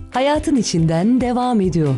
hayatın içinden devam ediyor.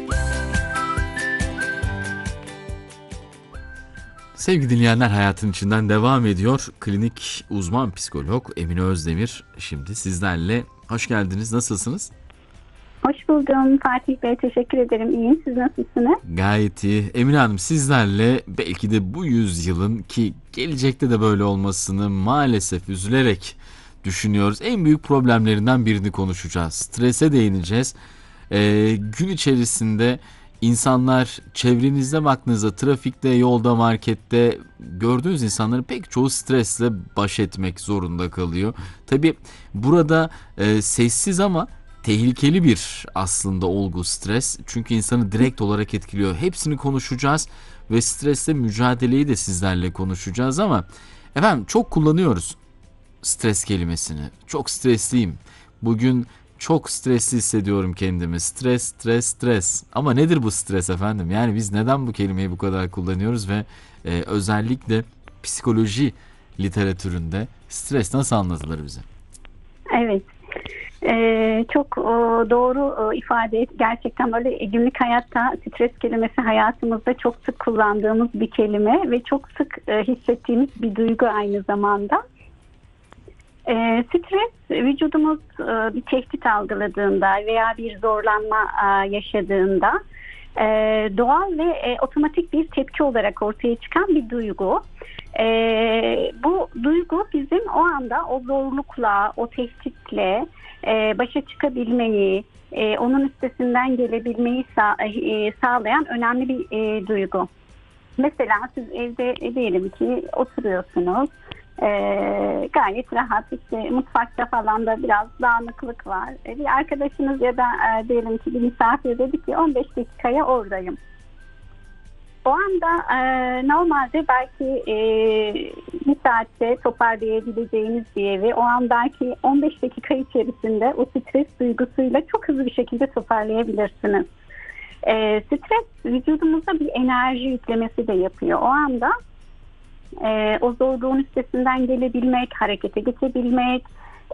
Sevgili dinleyenler, hayatın içinden devam ediyor. Klinik uzman psikolog Emine Özdemir şimdi sizlerle. Hoş geldiniz. Nasılsınız? Hoş buldum Fatih Bey. Teşekkür ederim. İyiyim. Siz nasılsınız? Gayet iyi. Emine Hanım, sizlerle belki de bu yüzyılın ki gelecekte de böyle olmasını maalesef üzülerek düşünüyoruz. En büyük problemlerinden birini konuşacağız. Strese değineceğiz. Gün içerisinde insanlar, çevrenizde baktığınızda trafikte, yolda, markette gördüğünüz insanların pek çoğu stresle baş etmek zorunda kalıyor. Tabii burada sessiz ama tehlikeli bir aslında olgu stres. Çünkü insanı direkt olarak etkiliyor. Hepsini konuşacağız ve stresle mücadeleyi de sizlerle konuşacağız ama efendim çok kullanıyoruz stres kelimesini. Çok stresliyim. Bugün çok stresli hissediyorum kendimi. Stres, stres, stres. Ama nedir bu stres efendim? Yani biz neden bu kelimeyi bu kadar kullanıyoruz ve özellikle psikoloji literatüründe stres nasıl anlatılır bize? Evet. Çok doğru ifade et. Gerçekten böyle günlük hayatta stres kelimesi hayatımızda çok sık kullandığımız bir kelime ve çok sık hissettiğimiz bir duygu aynı zamanda. Stres vücudumuz bir tehdit algıladığında veya bir zorlanma yaşadığında doğal ve otomatik bir tepki olarak ortaya çıkan bir duygu. Bu duygu bizim o anda o zorlukla, o tehditle başa çıkabilmeyi, onun üstesinden gelebilmeyi sağlayan önemli bir duygu. Mesela siz evde diyelim ki oturuyorsunuz. Gayet rahat, işte mutfakta falan da biraz dağınıklık var. Bir arkadaşınız ya da diyelim ki bir misafir dedi ki 15 dakikaya oradayım. O anda normalde belki bir saatte toparlayabileceğiniz bir evi o an belki 15 dakika içerisinde o stres duygusuyla çok hızlı bir şekilde toparlayabilirsiniz. Stres vücudumuzda bir enerji yüklemesi de yapıyor. O anda o zorluğun üstesinden gelebilmek, harekete geçebilmek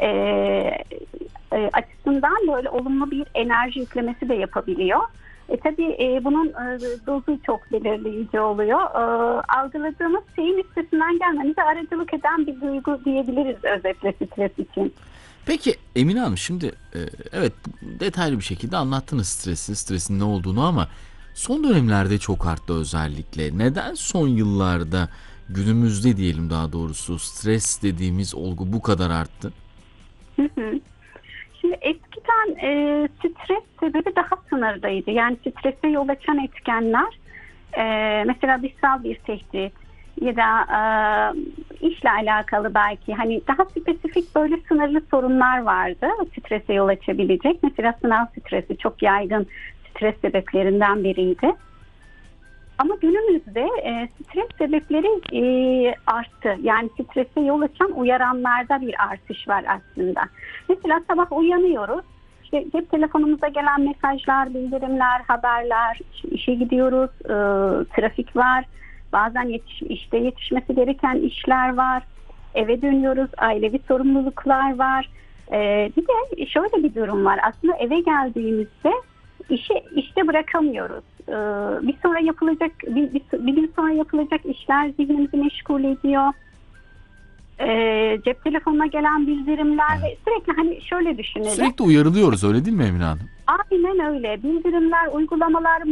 açısından böyle olumlu bir enerji yüklemesi de yapabiliyor. Tabii bunun dozu çok belirleyici oluyor. Algıladığımız şeyin üstesinden gelmemize aracılık eden bir duygu diyebiliriz özetle stres için. Peki Emine Hanım, şimdi evet detaylı bir şekilde anlattınız stresin ne olduğunu ama son dönemlerde çok arttı özellikle. Neden son yıllarda, günümüzde diyelim daha doğrusu, stres dediğimiz olgu bu kadar arttı? Şimdi eskiden stres sebebi daha sınırdaydı. Yani strese yol açan etkenler mesela dışsal bir tehdit ya da işle alakalı belki hani daha spesifik böyle sınırlı sorunlar vardı strese yol açabilecek. Mesela sınav stresi çok yaygın stres sebeplerinden biriydi. Ama günümüzde stres sebepleri arttı. Yani strese yol açan uyaranlarda bir artış var aslında. Mesela sabah uyanıyoruz. İşte cep telefonumuza gelen mesajlar, bildirimler, haberler, işe gidiyoruz, trafik var. Bazen işte yetişmesi gereken işler var. Eve dönüyoruz, ailevi sorumluluklar var. Bir de şöyle bir durum var. Aslında eve geldiğimizde işte bırakamıyoruz. Bir gün sonra yapılacak işler zihnimizi meşgul ediyor. Cep telefonuna gelen bildirimler ve sürekli hani şöyle düşünelim. Sürekli uyarılıyoruz, öyle değil mi Emine Hanım? Aynen öyle. Bildirimler, uygulamalar